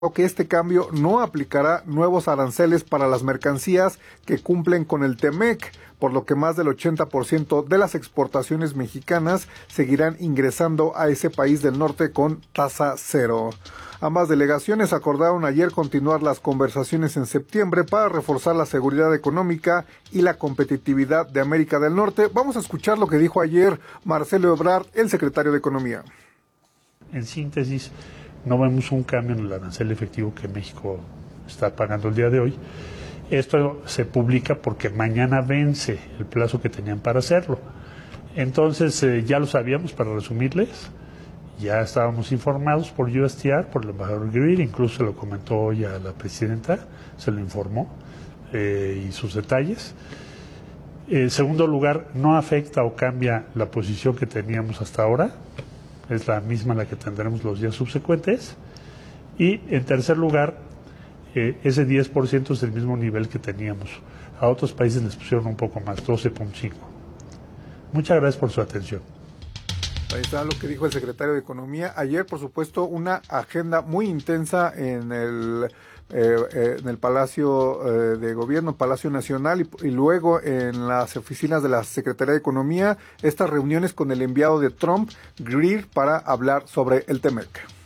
que este cambio no aplicará nuevos aranceles para las mercancías que cumplen con el TEMEC, por lo que más del 80% de las exportaciones mexicanas seguirán ingresando a ese país del norte con tasa cero. Ambas delegaciones acordaron ayer continuar las conversaciones en septiembre para reforzar la seguridad económica y la competitividad de América del Norte. Vamos a escuchar lo que dijo ayer Marcelo Ebrard, el secretario de Economía. En síntesis, no vemos un cambio en el arancel efectivo que México está pagando el día de hoy. Esto se publica porque mañana vence el plazo que tenían para hacerlo. Entonces, ya lo sabíamos, para resumirles, ya estábamos informados por USTR, por el embajador Greer, incluso se lo comentó hoy a la presidenta, se lo informó, y sus detalles. En segundo lugar, no afecta o cambia la posición que teníamos hasta ahora, es la misma la que tendremos los días subsecuentes. Y en tercer lugar, ese 10% es el mismo nivel que teníamos. A otros países les pusieron un poco más, 12.5. Muchas gracias por su atención. Ahí está lo que dijo el secretario de Economía. Ayer, por supuesto, una agenda muy intensa en el Palacio de Gobierno, Palacio Nacional, y luego en las oficinas de la Secretaría de Economía, estas reuniones con el enviado de Trump, Greer, para hablar sobre el TEMEC.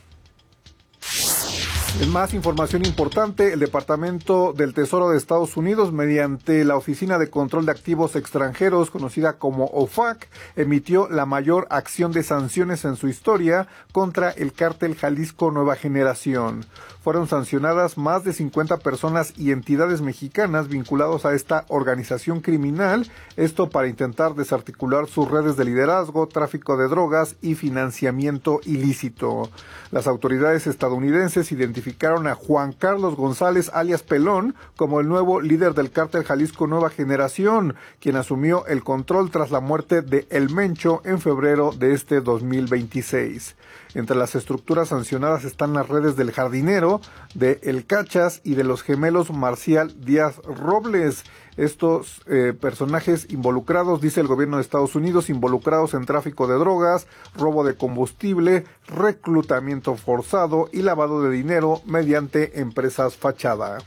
En más información importante, el Departamento del Tesoro de Estados Unidos, mediante la Oficina de Control de Activos Extranjeros, conocida como OFAC, emitió la mayor acción de sanciones en su historia contra el cártel Jalisco Nueva Generación. Fueron sancionadas más de 50 personas y entidades mexicanas vinculados a esta organización criminal, esto para intentar desarticular sus redes de liderazgo, tráfico de drogas y financiamiento ilícito. Las autoridades estadounidenses identificaron a Juan Carlos González, alias Pelón, como el nuevo líder del cártel Jalisco Nueva Generación, quien asumió el control tras la muerte de El Mencho en febrero de este 2026. Entre las estructuras sancionadas están las redes del Jardinero, de El Cachas y de los gemelos Marcial Díaz Robles. Estos personajes involucrados, dice el gobierno de Estados Unidos, involucrados en tráfico de drogas, robo de combustible, reclutamiento forzado y lavado de dinero mediante empresas fachada.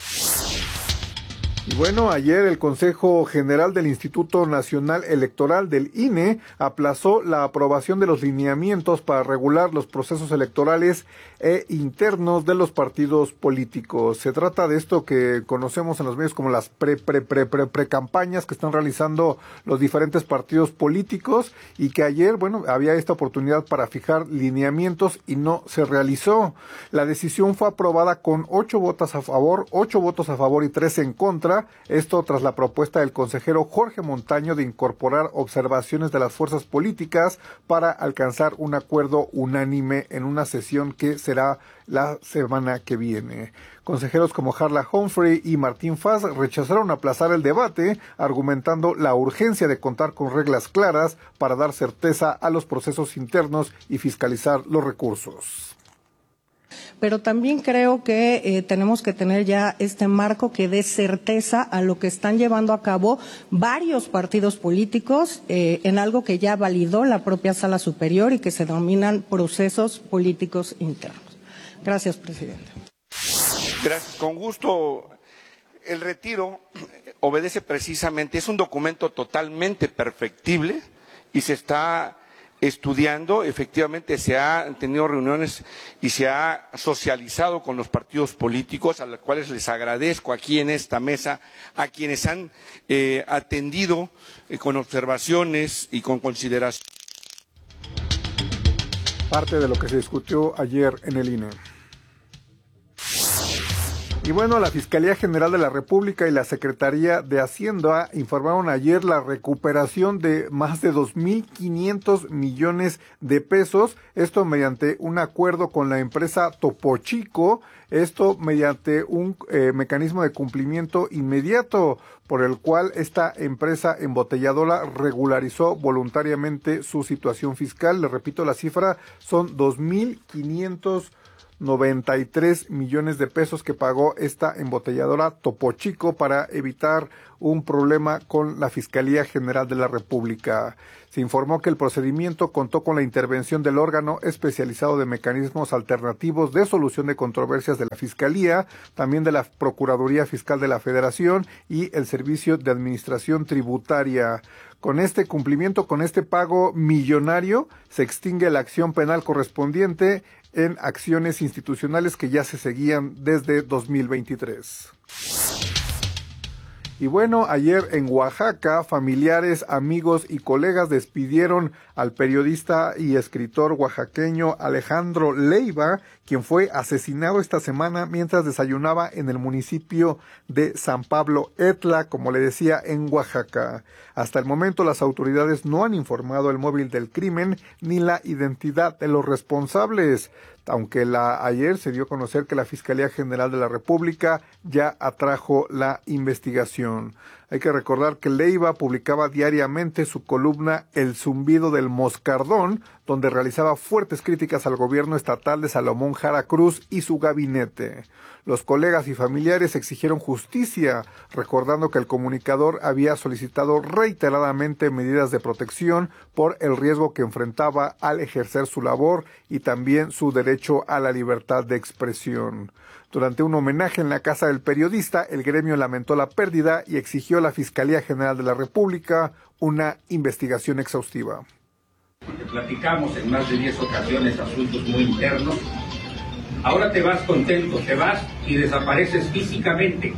Y bueno, ayer el Consejo General del Instituto Nacional Electoral del INE aplazó la aprobación de los lineamientos para regular los procesos electorales e internos de los partidos políticos. Se trata de esto que conocemos en los medios como las pre-campañas que están realizando los diferentes partidos políticos y que ayer, bueno, había esta oportunidad para fijar lineamientos y no se realizó. La decisión fue aprobada con 8 votos a favor y 3 en contra. Esto tras la propuesta del consejero Jorge Montaño de incorporar observaciones de las fuerzas políticas para alcanzar un acuerdo unánime en una sesión que será la semana que viene. Consejeros como Harla Humphrey y Martín Faz rechazaron aplazar el debate, argumentando la urgencia de contar con reglas claras para dar certeza a los procesos internos y fiscalizar los recursos. Pero también creo que tenemos que tener ya este marco que dé certeza a lo que están llevando a cabo varios partidos políticos en algo que ya validó la propia Sala Superior y que se denominan procesos políticos internos. Gracias, presidente. Gracias, con gusto. El retiro obedece precisamente, es un documento totalmente perfectible y se está estudiando, efectivamente se han tenido reuniones y se ha socializado con los partidos políticos, a los cuales les agradezco aquí en esta mesa, a quienes han atendido con observaciones y con consideración. Parte de lo que se discutió ayer en el INE. Y bueno, la Fiscalía General de la República y la Secretaría de Hacienda informaron ayer la recuperación de más de 2.500 millones de pesos, esto mediante un acuerdo con la empresa Topo Chico, esto mediante un mecanismo de cumplimiento inmediato por el cual esta empresa embotelladora regularizó voluntariamente su situación fiscal. Le repito, la cifra son 2.500 93 millones de pesos que pagó esta embotelladora Topo Chico para evitar un problema con la Fiscalía General de la República. Se informó que el procedimiento contó con la intervención del órgano especializado de mecanismos alternativos de solución de controversias de la Fiscalía, también de la Procuraduría Fiscal de la Federación y el Servicio de Administración Tributaria. Con este cumplimiento, con este pago millonario, se extingue la acción penal correspondiente en acciones institucionales que ya se seguían desde 2023. Y bueno, ayer en Oaxaca, familiares, amigos y colegas despidieron al periodista y escritor oaxaqueño Alejandro Leiva, quien fue asesinado esta semana mientras desayunaba en el municipio de San Pablo Etla, como le decía, en Oaxaca. Hasta el momento las autoridades no han informado el móvil del crimen ni la identidad de los responsables, aunque ayer se dio a conocer que la Fiscalía General de la República ya atrajo la investigación. Hay que recordar que Leiva publicaba diariamente su columna El zumbido del moscardón, donde realizaba fuertes críticas al gobierno estatal de Salomón Jara Cruz y su gabinete. Los colegas y familiares exigieron justicia, recordando que el comunicador había solicitado reiteradamente medidas de protección por el riesgo que enfrentaba al ejercer su labor y también su derecho a la libertad de expresión. Durante un homenaje en la casa del periodista, el gremio lamentó la pérdida y exigió a la Fiscalía General de la República una investigación exhaustiva. Porque platicamos en más de 10 ocasiones asuntos muy internos. Ahora te vas contento, te vas y desapareces físicamente.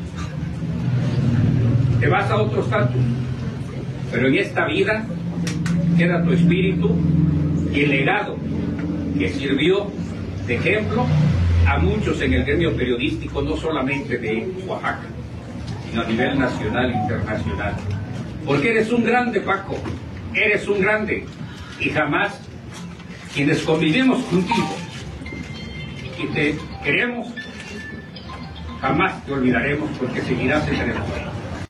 Te vas a otro estatus. Pero en esta vida queda tu espíritu y el legado que sirvió de ejemplo a muchos en el gremio periodístico, no solamente de Oaxaca, sino a nivel nacional e internacional. Porque eres un grande, Paco, eres un grande, y jamás quienes convivimos contigo y te queremos, jamás te olvidaremos, porque seguirás entre nosotros.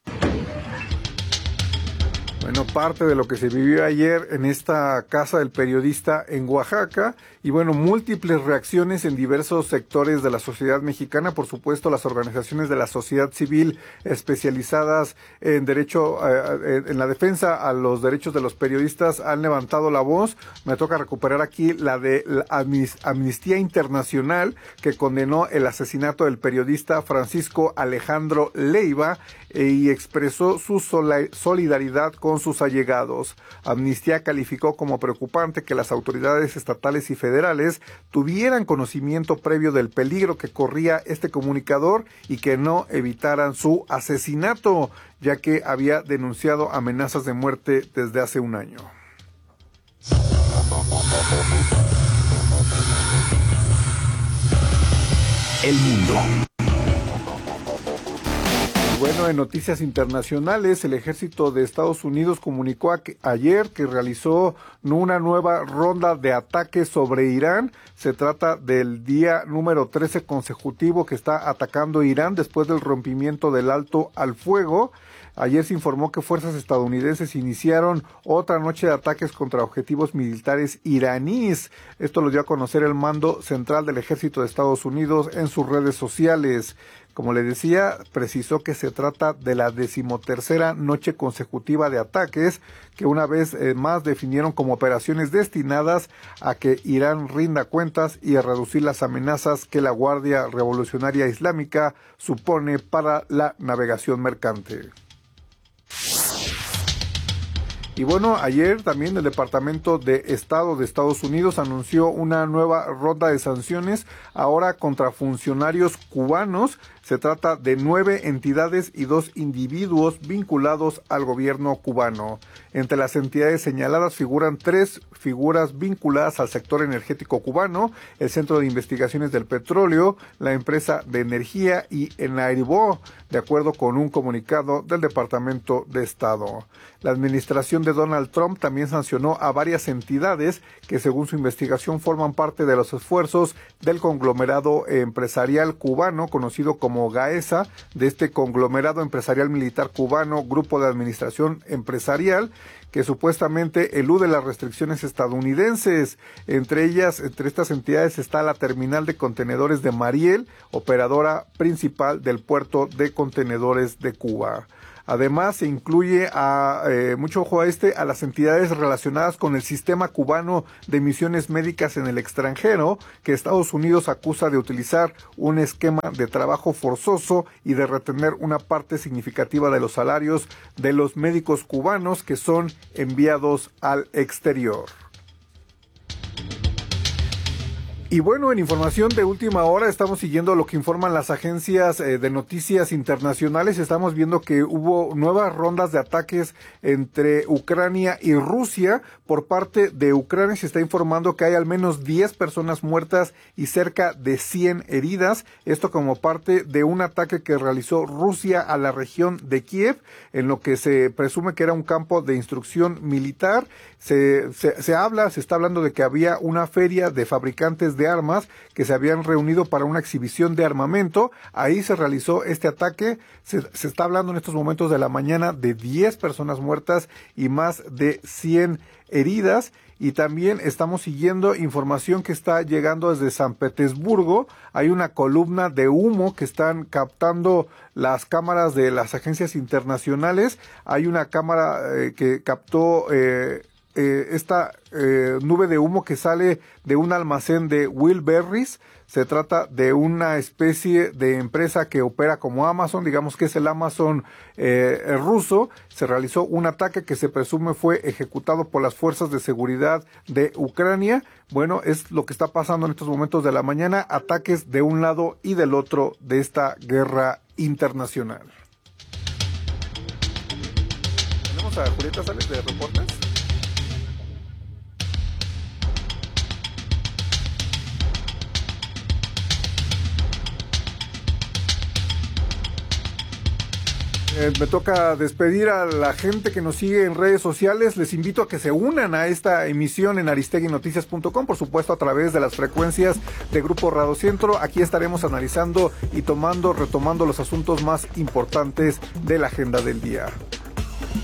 Bueno, parte de lo que se vivió ayer en esta casa del periodista en Oaxaca, y bueno, múltiples reacciones en diversos sectores de la sociedad mexicana. Por supuesto, las organizaciones de la sociedad civil especializadas en derecho, en la defensa a los derechos de los periodistas han levantado la voz. Me toca recuperar aquí la de la Amnistía Internacional, que condenó el asesinato del periodista Francisco Alejandro Leiva y expresó su solidaridad con sus allegados. Amnistía calificó como preocupante que las autoridades estatales y federales tuvieran conocimiento previo del peligro que corría este comunicador y que no evitaran su asesinato, ya que había denunciado amenazas de muerte desde hace un año. El mundo. Bueno, en noticias internacionales, el ejército de Estados Unidos comunicó ayer que realizó una nueva ronda de ataques sobre Irán. Se trata del día número 13 consecutivo que está atacando Irán después del rompimiento del alto al fuego. Ayer se informó que fuerzas estadounidenses iniciaron otra noche de ataques contra objetivos militares iraníes. Esto lo dio a conocer el mando central del ejército de Estados Unidos en sus redes sociales. Como le decía, precisó que se trata de la 13ª noche consecutiva de ataques que una vez más definieron como operaciones destinadas a que Irán rinda cuentas y a reducir las amenazas que la Guardia Revolucionaria Islámica supone para la navegación mercante. Y bueno, ayer también el Departamento de Estado de Estados Unidos anunció una nueva ronda de sanciones, ahora contra funcionarios cubanos. Se trata de 9 entidades y 2 individuos vinculados al gobierno cubano. Entre las entidades señaladas figuran 3 figuras vinculadas al sector energético cubano, el Centro de Investigaciones del Petróleo, la empresa de energía y Enairbo, de acuerdo con un comunicado del Departamento de Estado. La administración de Donald Trump también sancionó a varias entidades que, según su investigación, forman parte de los esfuerzos del conglomerado empresarial cubano conocido como GAESA, de este conglomerado empresarial militar cubano, Grupo de Administración Empresarial, que supuestamente elude las restricciones estadounidenses. Entre estas entidades está la terminal de contenedores de Mariel, operadora principal del puerto de contenedores de Cuba. Además, se incluye mucho ojo a las entidades relacionadas con el sistema cubano de misiones médicas en el extranjero, que Estados Unidos acusa de utilizar un esquema de trabajo forzoso y de retener una parte significativa de los salarios de los médicos cubanos que son enviados al exterior. Y bueno, en información de última hora estamos siguiendo lo que informan las agencias de noticias internacionales. Estamos viendo que hubo nuevas rondas de ataques entre Ucrania y Rusia. Por parte de Ucrania se está informando que hay al menos 10 personas muertas y cerca de 100 heridas. Esto como parte de un ataque que realizó Rusia a la región de Kiev, en lo que se presume que era un campo de instrucción militar. Se está hablando de que había una feria de fabricantes de armas que se habían reunido para una exhibición de armamento. Ahí se realizó este ataque. Se está hablando en estos momentos de la mañana de 10 personas muertas y más de 100 heridas. Y también estamos siguiendo información que está llegando desde San Petersburgo. Hay una columna de humo que están captando las cámaras de las agencias internacionales. Hay una cámara que captó esta nube de humo que sale de un almacén de Wilberries. Se trata de una especie de empresa que opera como Amazon, digamos que es el Amazon ruso. Se realizó un ataque que se presume fue ejecutado por las fuerzas de seguridad de Ucrania. Bueno, es lo que está pasando en estos momentos de la mañana, ataques de un lado y del otro de esta guerra internacional. Tenemos a Julieta Sales de Reportes. Me toca despedir a la gente que nos sigue en redes sociales. Les invito a que se unan a esta emisión en aristeguinoticias.com, por supuesto a través de las frecuencias de Grupo Radio Centro. Aquí estaremos analizando y retomando los asuntos más importantes de la agenda del día.